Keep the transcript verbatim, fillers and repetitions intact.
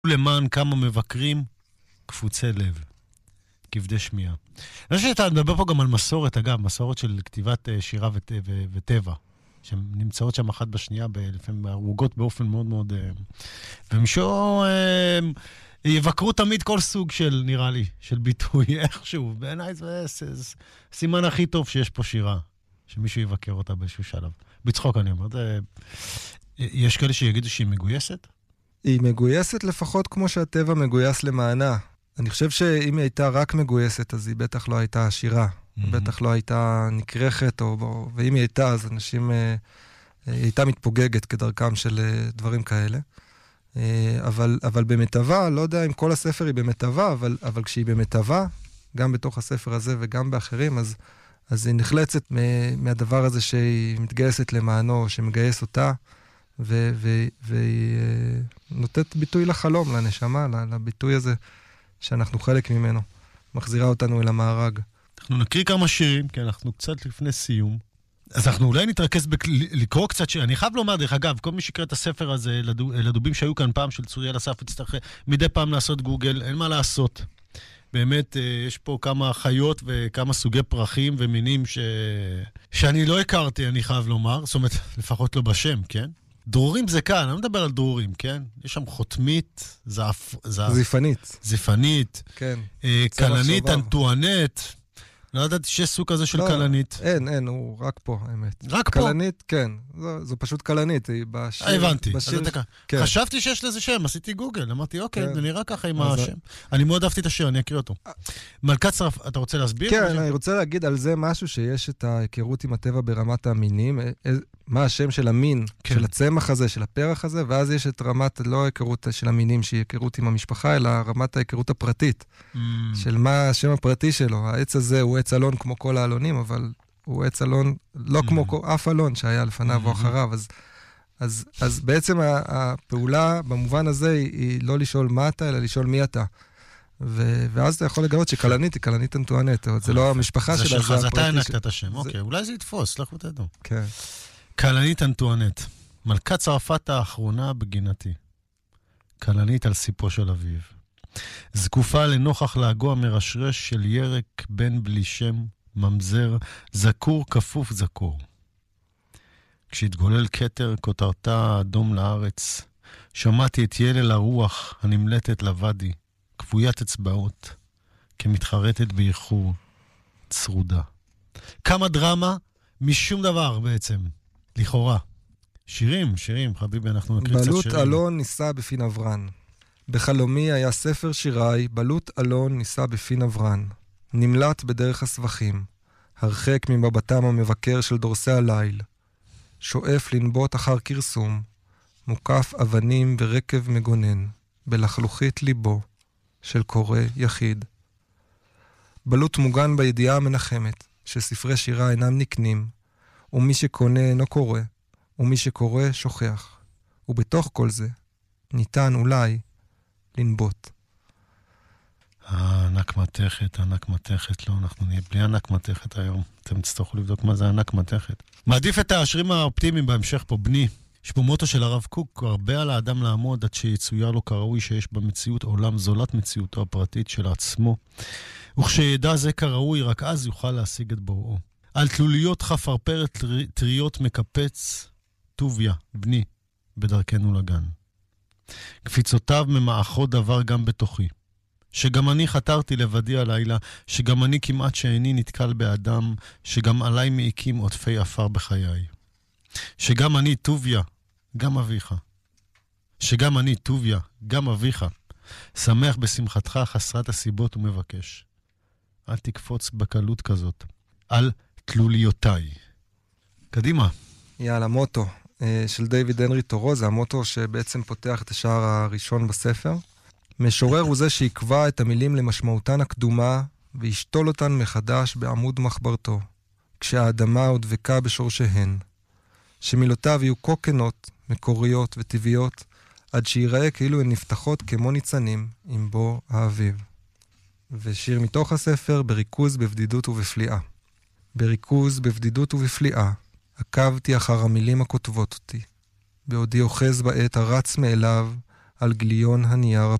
למען כמה מבקרים, קפוצי לב, כבדי שמיעה. אני חושב שאתה מדבר פה גם על מסורת, אגב, מסורת של כתיבת שירה ות, ו, וטבע, שהן נמצאות שם אחת בשנייה, לפעמים הרוגות באופן מאוד מאוד... ומשהו אה, יבקרו תמיד כל סוג של, נראה לי, של ביטוי, איכשהו. בעיניי זה, זה, זה סימן הכי טוב שיש פה שירה, שמישהו יבקר אותה באיזשהו שלב. בצחוק אני אומר, זה... יש כאלה שיגידו שהיא מגויסת? היא מגויסת לפחות כמו שהטבע מגויס למענה. אני חושב שאם היא הייתה רק מגויסת, אז היא בטח לא הייתה עשירה. Mm-hmm. בטח לא הייתה נקרחת, או, ואם היא הייתה, אז אנשים... היא הייתה מתפוגגת כדרכם של דברים כאלה. אבל, אבל במטבע, לא יודע אם כל הספר היא במטבע, אבל, אבל כשהיא במטבע, גם בתוך הספר הזה וגם באחרים, אז, אז היא נחלצת מהדבר הזה שהיא מתגייסת למענו, שמגייס אותה, ו, ו, והיא נותנת ביטוי לחלום, לנשמה, לביטוי הזה שאנחנו חלק ממנו. מחזירה אותנו אל המארג. אנחנו נקריא כמה שירים, כי אנחנו קצת לפני סיום. אז אנחנו אולי נתרכז לקרוא קצת שיר. אני חייב לומר, דרך אגב, כל מי שקרא את הספר הזה, לדובים שהיו כאן פעם של צוריאל אסף, יצטרך מדי פעם לעשות גוגל, אין מה לעשות. באמת, יש פה כמה חיות וכמה סוגי פרחים ומינים ש... שאני לא הכרתי, אני חייב לומר. זאת אומרת, לפחות לא בשם, כן? דרורים זה כאן, אני לא מדבר על דרורים, כן? יש שם חותמית, זעפ... זעפ... זיפנית. זיפנית. כן. קלנית, אנטואנט. לא ידעתי שיש סוג כזה של קלנית. אין, אין, הוא רק פה, האמת. רק פה? קלנית, כן. זו פשוט קלנית, היא בשיר... הבנתי. חשבתי שיש לזה שם, עשיתי גוגל, אמרתי, אוקיי, זה נראה ככה עם השם. אני מאוד אהבתי את השיר, אני אקריא אותו. מלכת צרפת, אתה רוצה להסביר? כן, אני רוצה להגיד על זה משהו שיש את ההיכרות עם הטבע ברמת המינים, מה השם של המין, של הצמח הזה, של הפרח הזה, ואז יש את רמת, לא ההיכרות של המינים, שהיא היכרות עם המשפחה, אלא רמת ההיכרות הפרטית, של מה השם הפרטי שלו. העץ הזה הוא עץ אלון כמו כל האלונים, אבל הוא עץ אלון לא כמו אף אלון שהיה לפניו או אחריו. אז, אז, אז בעצם הפעולה במובן הזה היא לא לשאול מה אתה, אלא לשאול מי אתה. ו- ואז אתה יכול לגלות שקלנית היא קלנית אנטואנט, זה לא המשפחה שלה, זה שלך, אז אתה הענקת את השם, אוקיי, אולי זה יתפוס, לך ותדעו. כן. קלנית אנטואנט, מלכת צרפת האחרונה בגינתי. קלנית על סיפו של אביב. זקופה לנוכח להגו המרשרש של ירק בן בלי שם, ממזר, זקור כפוף זקור. כשהתגולל כתר, כותרתה אדום לארץ, שמעתי את ילל הרוח הנמלטת לוואדי, כבוית אצבעות, כמתחרטת באיחור, צרודה. כמה דרמה משום דבר בעצם, לכאורה. שירים, שירים, חביבי, אנחנו נקריא קצת שירים. בלוט אלון ניסה בפי נברן. בחלומי היה ספר שיריי, בלוט אלון ניסה בפי נברן. נמלט בדרך הסבכים, הרחק ממבטם המבקר של דורסי הליל. שואף לנבוט אחר קרסום, מוקף אבנים ורקב מגונן, בלחלוכית ליבו של קורא יחיד. בלוט מוגן בידיעה המנחמת, שספרי שירה אינם נקנים, ומי שקונה אינו קורא, ומי שקורא שוכח. ובתוך כל זה ניתן אולי לנבוט. הענק מתכת, הענק מתכת, לא, אנחנו נהיה בלי ענק מתכת היום. אתם תצטרכו לבדוק מה זה הענק מתכת. מעדיף את השירים האופטימיים בהמשך פה, בני. יש פה מוטו של הרב קוק, הרבה על האדם לעמוד עד שיצויר לו כראוי שיש במציאות עולם זולת מציאותו הפרטית של עצמו. וכשידע זה כראוי, רק אז יוכל להשיג את בוראו. על תלוליות חפרפרת טריות מקפץ, טוביה, בני, בדרכנו לגן. קפיצותיו ממעכו דבר גם בתוכי. שגם אני חתרתי לבדי הלילה, שגם אני כמעט שאיני נתקל באדם, שגם עליי מעיקים עוטפי עפר בחיי. שגם אני, טוביה, גם אביך. שגם אני, טוביה, גם אביך. שמח בשמחתך חסרת הסיבות ומבקש. אל תקפוץ בקלות כזאת. על תלוליותיי. קדימה. יאללה, מוטו של דיוויד הנרי תורו, זה המוטו שבעצם פותח את השער הראשון בספר. משורר הוא זה שיקבע את המילים למשמעותן הקדומה, וישתול אותן מחדש בעמוד מחברתו, כשהאדמה עוד דבקה בשורשיהן. שמילותיו יהיו כה כנות, מקוריות וטבעיות, עד שיראה כאילו הן נפתחות כמו ניצנים עם בו האביב. ושיר מתוך הספר, בריכוז, בבדידות ובפליאה. בריכוז, בבדידות ובפליאה, עקבתי אחר המילים הכותבות אותי. בעודי אוחז בעת הרץ מאליו, על גיליון הנייר